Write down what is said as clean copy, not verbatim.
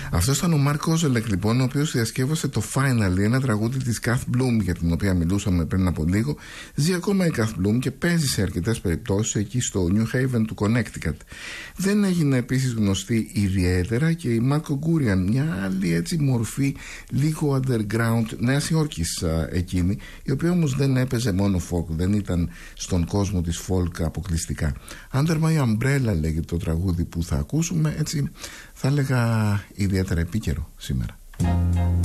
Αυτό ήταν ο Mark Kozelek, λοιπόν, ο οποίος διασκεύασε το Finally, ένα τραγούδι της Kath Bloom, για την οποία μιλούσαμε πριν από λίγο. Ζει ακόμα η Kath Bloom και παίζει σε αρκετές περιπτώσεις εκεί στο New Haven του Connecticut. Δεν έγινε επίσης γνωστή ιδιαίτερα και η Marco Gurian, μια άλλη έτσι μορφή λίγο underground Νέας Υόρκης εκείνη, η οποία όμως δεν έπαιζε μόνο folk, δεν ήταν στον κόσμο της folk αποκλειστικά. Under My Umbrella λέγεται το τραγούδι που θα ακούσουμε, έτσι θα έλεγα ιδιαίτερα επίκαιρο σήμερα.